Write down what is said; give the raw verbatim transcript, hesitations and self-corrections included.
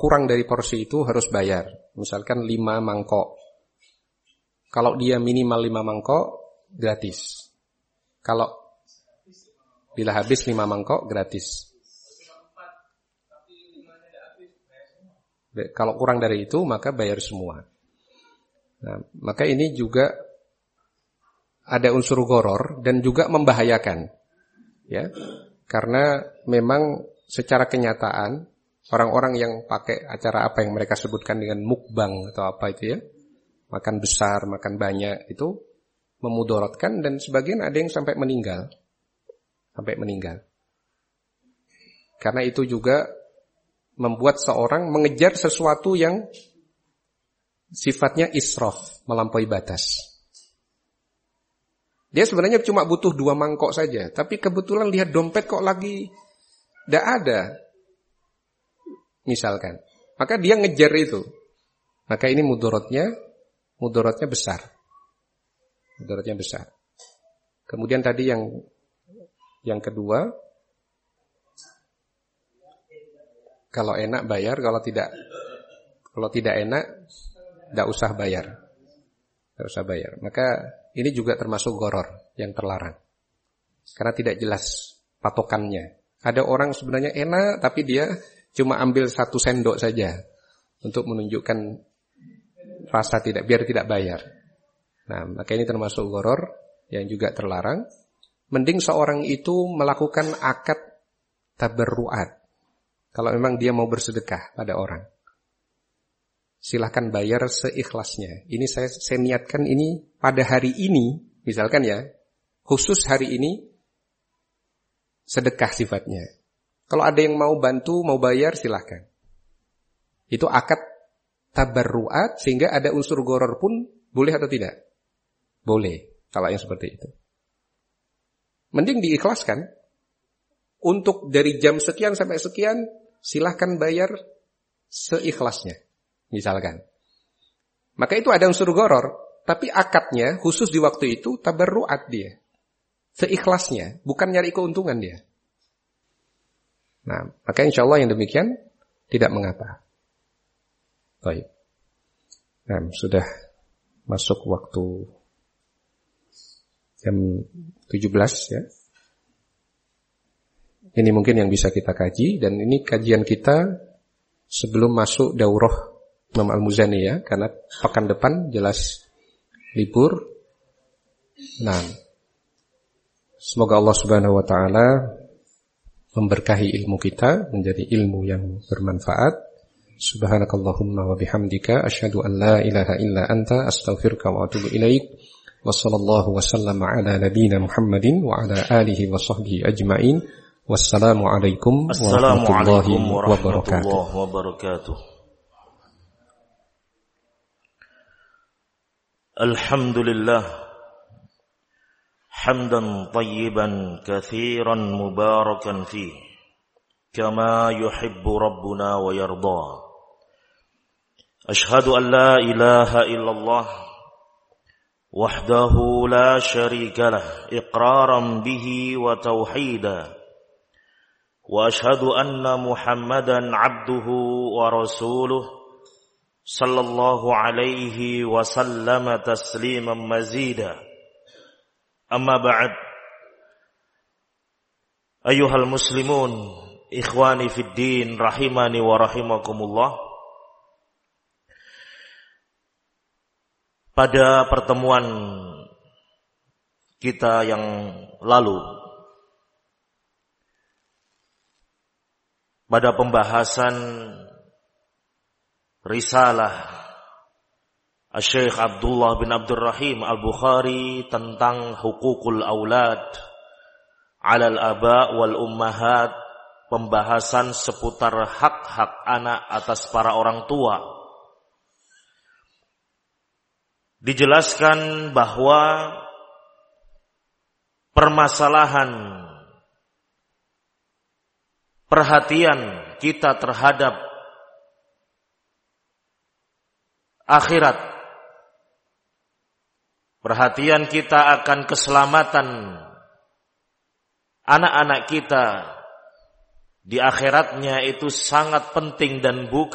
kurang dari porsi itu harus bayar. Misalkan lima mangkok. Kalau dia minimal lima mangkok, gratis. Kalau bila habis lima mangkok, gratis. Kalau kurang dari itu, maka bayar semua. Nah, maka ini juga ada unsur gharar dan juga membahayakan. Ya. Karena memang secara kenyataan orang-orang yang pakai acara apa yang mereka sebutkan dengan mukbang atau apa itu ya, makan besar, makan banyak, itu memudaratkan dan sebagian ada yang sampai meninggal. Sampai meninggal. Karena itu juga membuat seorang mengejar sesuatu yang sifatnya israf, melampaui batas. Dia sebenarnya cuma butuh dua mangkok saja, tapi kebetulan lihat dompet kok lagi tidak ada, misalkan. Maka dia ngejar itu. Maka ini mudaratnya, mudaratnya besar. Mudaratnya besar. Kemudian tadi yang yang kedua, kalau enak bayar, kalau tidak kalau tidak enak tidak usah bayar. Tidak usah bayar. Maka ini juga termasuk gharar yang terlarang. Karena tidak jelas patokannya. Ada orang sebenarnya enak tapi dia cuma ambil satu sendok saja untuk menunjukkan rasa tidak, biar tidak bayar. Nah, maka ini termasuk gharar yang juga terlarang. Mending seorang itu melakukan akad tabarruat. Kalau memang dia mau bersedekah pada orang, silahkan bayar seikhlasnya. Ini saya, saya niatkan ini pada hari ini, misalkan ya, khusus hari ini, sedekah sifatnya. Kalau ada yang mau bantu, mau bayar, silahkan. Itu akad tabarruat, sehingga ada unsur gharar pun, boleh atau tidak? Boleh, kalau yang seperti itu. Mending diikhlaskan. Untuk dari jam sekian sampai sekian, silahkan bayar seikhlasnya. Misalkan. Maka itu ada unsur gharar, tapi akadnya khusus di waktu itu tabarruat dia. Seikhlasnya, bukan nyari keuntungan dia. Nah, maka insyaallah yang demikian tidak mengapa. Baik. Nah, sudah masuk waktu jam tujuh belas ya. Ini mungkin yang bisa kita kaji, dan ini kajian kita sebelum masuk daurah Imam Al-Muzani ya, karena pekan depan jelas libur. Nah, semoga Allah Subhanahu wa taala memberkahi ilmu kita menjadi ilmu yang bermanfaat. Subhanakallahumma wa bihamdika asyhadu an la ilaha illa anta astaghfiruka wa atubu ilaik. Wa sallallahu wa sallama ala nabiyyina Muhammadin wa ala alihi wa sahbihi ajmain. Wassalamu alaikum warahmatullahi wabarakatuh. Alhamdulillah hamdan tayyiban katsiran mubarakan fihi kama yuhibbu rabbuna wa yarda. Ashhadu an la ilaha illallah wahdahu la syarika lah iqraran bihi wa tauhida. Wa ashhadu anna Muhammadan abduhu wa rasuluh sallallahu alaihi wa sallama tasliman mazida. Amma ba'd. Ayyuhal muslimun, ikhwani fid din, rahimani wa rahimakumullah. Pada pertemuan kita yang lalu, pada pembahasan risalah Syekh Abdullah bin Abdurrahim Al-Bukhari tentang hukukul aulad 'alal aba wal ummahat, pembahasan seputar hak-hak anak atas para orang tua. Dijelaskan bahwa permasalahan perhatian kita terhadap akhirat, perhatian kita akan keselamatan anak-anak kita di akhiratnya itu sangat penting dan bukan